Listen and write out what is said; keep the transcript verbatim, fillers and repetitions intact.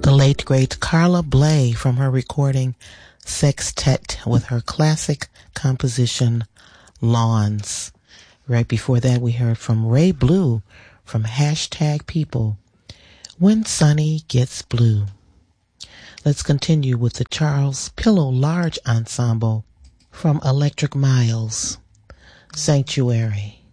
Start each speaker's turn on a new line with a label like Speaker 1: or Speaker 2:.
Speaker 1: The late great Carla Bley from her recording Sextet with her classic composition Lawns. Right before that we heard from Ray Blue from Hashtag People, When Sunny Gets Blue. Let's continue with the Charles Pillow Large Ensemble from Electric Miles, Sanctuary.